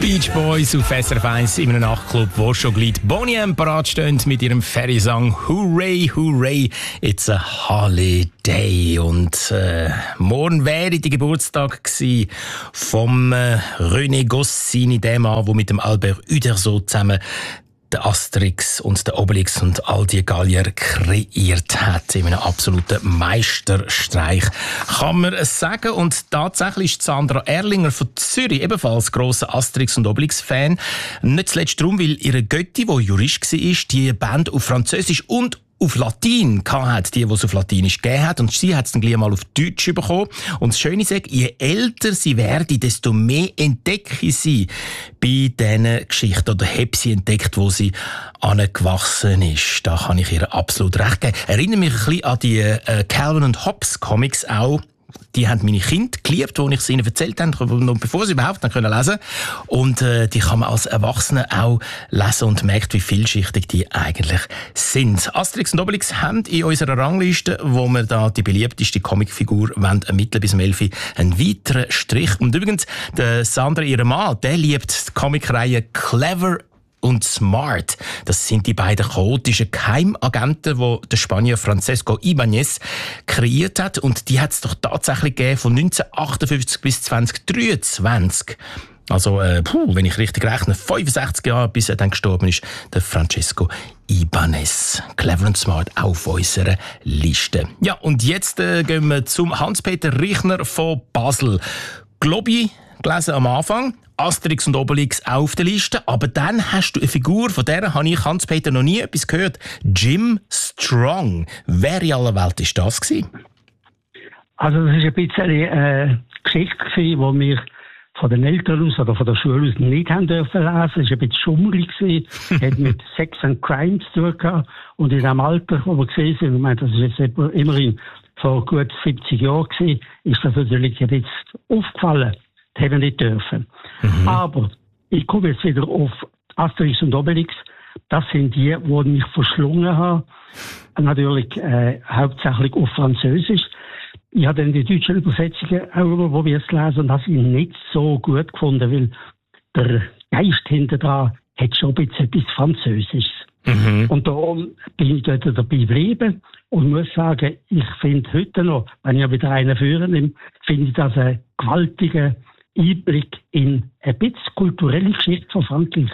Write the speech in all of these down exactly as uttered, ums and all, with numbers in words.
Beach Boys auf S R F eins in einem Nachtclub, wo schon gleich Boney M parat stehen mit ihrem Ferry-Song «Hooray, hooray, it's a holiday». Und äh, morgen wäre die Geburtstag gewesen vom äh, René Goscinny, dem Mann, der mit dem Albert Uderzo zusammen der Asterix und der Obelix und all die Gallier kreiert hat in einem absoluten Meisterstreich, kann man es sagen. Und tatsächlich ist Sandra Erlinger von Zürich ebenfalls grosser Asterix und Obelix-Fan. Nicht zuletzt darum, weil ihre Götti, die Jurist war, die Band auf Französisch und auf Latein hat, die, die es auf Latinisch gegeben hat. Und sie hat es dann gleich mal auf Deutsch bekommen. Und das Schöne ist, je älter sie werde, desto mehr entdecke sie bei diesen Geschichten oder habe sie entdeckt, wo sie angewachsen ist. Da kann ich ihr absolut recht geben. Erinnere mich ein bisschen an die äh, Calvin und Hobbes Comics auch. Die haben meine Kinder geliebt, als ich sie ihnen erzählt habe, noch bevor sie überhaupt lesen können. Und äh, die kann man als Erwachsene auch lesen und merkt, wie vielschichtig die eigentlich sind. Asterix und Obelix haben in unserer Rangliste, wo wir da die beliebteste Comicfigur ermitteln bis zum elf, einen weiteren Strich. Und übrigens, der Sandra, ihr Mann, der liebt die Comicreihe Clever und Smart. Das sind die beiden chaotischen Geheimagenten, die der Spanier Francesco Ibáñez kreiert hat. Und die hat es doch tatsächlich gegeben von neunzehnhundertachtundfünfzig bis zweitausenddreiundzwanzig. Also, äh, puh, wenn ich richtig rechne, fünfundsechzig Jahre, bis er dann gestorben ist, der Francesco Ibáñez. Clever und Smart auf unserer Liste. Ja, und jetzt äh, gehen wir zum Hans-Peter Richner von Basel. Globi gelesen am Anfang. Asterix und Obelix auf der Liste, aber dann hast du eine Figur, von der habe ich, Hans-Peter, noch nie etwas gehört. Jim Strong. Wer in aller Welt war das gewesen? Also das war ein bisschen eine Geschichte, die wir von den Eltern aus oder von der Schule aus nicht haben dürfen lesen. Es war ein bisschen schummrig, hat mit Sex and Crime zu tun gehabt. Und in dem Alter, wo wir gesehen sind, ich meine, das ist jetzt immerhin vor gut siebzig Jahren gewesen, ist das natürlich jetzt aufgefallen. Das haben wir nicht dürfen. Mhm. Aber ich komme jetzt wieder auf Asterix und Obelix. Das sind die, die mich verschlungen haben. Natürlich äh, hauptsächlich auf Französisch. Ich habe dann die deutschen Übersetzungen auch probiert zu lesen und habe sie nicht so gut gefunden, weil der Geist hinter da hat schon ein bisschen etwas Französisches. Mhm. Und darum bin ich dort dabei geblieben und muss sagen, ich finde heute noch, wenn ich wieder einen führen nehme, finde ich das ein gewaltiger Einblick in ein bisschen kulturelle Geschichte von Frankreich.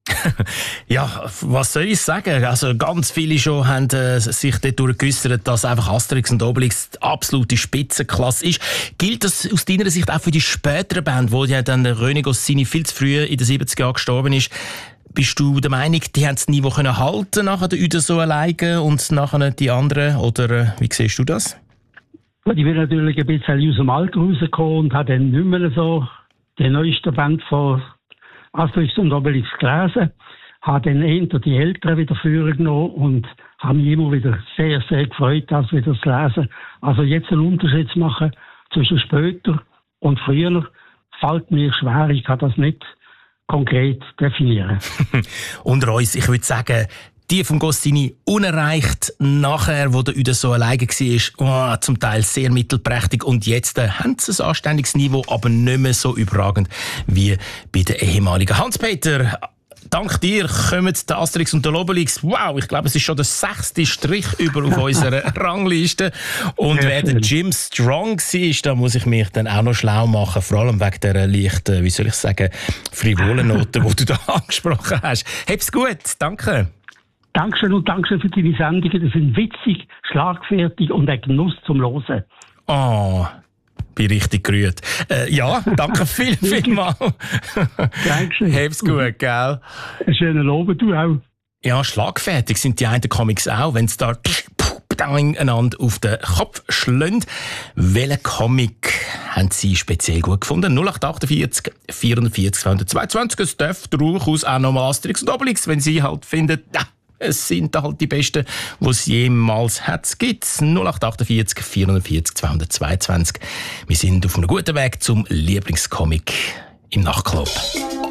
Ja, was soll ich sagen? Also ganz viele schon haben äh, sich dort durchgeäussert, dass einfach Asterix und Obelix die absolute Spitzenklasse ist. Gilt das aus deiner Sicht auch für die späteren Band, wo ja dann René Goscinny viel zu früh in den siebziger Jahren gestorben ist? Bist du der Meinung, die haben das Niveau können halten nachher der Uderzo alleine und nachher die anderen? Oder äh, wie siehst du das? Ich bin natürlich ein bisschen aus dem Alter rausgekommen und habe dann nicht mehr so die neueste Band von Asterix und Obelix gelesen. Habe dann eher die Älteren wieder führen genommen und habe mich immer wieder sehr, sehr gefreut, das wieder zu lesen. Also jetzt einen Unterschied zu machen zwischen später und früher, fällt mir schwer. Ich kann das nicht konkret definieren. Unter uns, ich würde sagen, die von Goscinny unerreicht, nachher, wo der Uderzo alleine war, oh, zum Teil sehr mittelprächtig. Und jetzt äh, haben sie ein anständiges Niveau, aber nicht mehr so überragend wie bei den ehemaligen. Hans-Peter, dank dir kommen der Asterix und der Obelix. Wow, ich glaube, es ist schon der sechste Strich über auf unserer Rangliste. Und wer der Jim Strong war, da muss ich mich dann auch noch schlau machen, vor allem wegen dieser leichten, wie soll ich sagen, frivolen Noten, die du da angesprochen hast. Hab's gut, danke. Dankeschön und Dankeschön für deine Sendungen. Die sind witzig, schlagfertig und ein Genuss zum Hören. Oh, bin richtig gerührt. Äh, ja, danke viel, viel mal. Dankeschön. Hab's gut, gell? Einen schönen Abend, du auch. Ja, schlagfertig sind die einen Comics auch, wenn es da einander auf den Kopf schlönt. Welchen Comic haben Sie speziell gut gefunden? null acht achtundvierzig vierundvierzig zweihundertzweiundzwanzig. Es dürfte durchaus auch nochmal Asterix und Obelix, wenn Sie halt finden, ja, es sind halt die besten, die es jemals hat. Gibt null acht achtundvierzig vierundvierzig zweihundertzweiundzwanzig. Wir sind auf einem guten Weg zum Lieblingscomic im Nachtclub.